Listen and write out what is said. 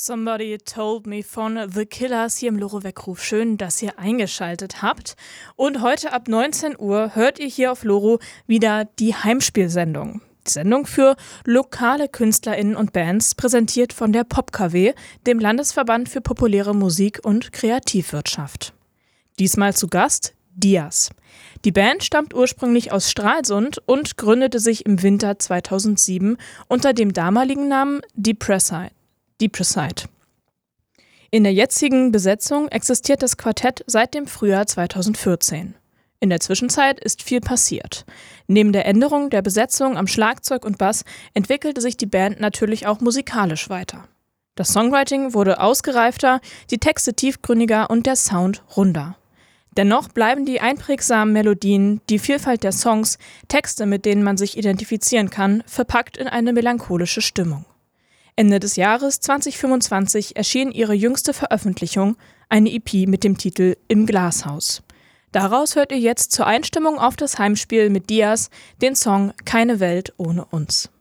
Somebody Told Me von The Killers hier im Loro-Weckruf. Schön, dass ihr eingeschaltet habt. Und heute ab 19 Uhr hört ihr hier auf Loro wieder die Heimspielsendung. Die Sendung für lokale KünstlerInnen und Bands, präsentiert von der PopKW, dem Landesverband für populäre Musik und Kreativwirtschaft. Diesmal zu Gast Diaz. Die Band stammt ursprünglich aus Stralsund und gründete sich im Winter 2007 unter dem damaligen Namen Depreside. In der jetzigen Besetzung existiert das Quartett seit dem Frühjahr 2014. In der Zwischenzeit ist viel passiert. Neben der Änderung der Besetzung am Schlagzeug und Bass entwickelte sich die Band natürlich auch musikalisch weiter. Das Songwriting wurde ausgereifter, die Texte tiefgründiger und der Sound runder. Dennoch bleiben die einprägsamen Melodien, die Vielfalt der Songs, Texte, mit denen man sich identifizieren kann, verpackt in eine melancholische Stimmung. Ende des Jahres 2025 erschien ihre jüngste Veröffentlichung, eine EP mit dem Titel Im Glashaus. Daraus hört ihr jetzt zur Einstimmung auf das Heimspiel mit Diaz den Song Keine Welt ohne uns.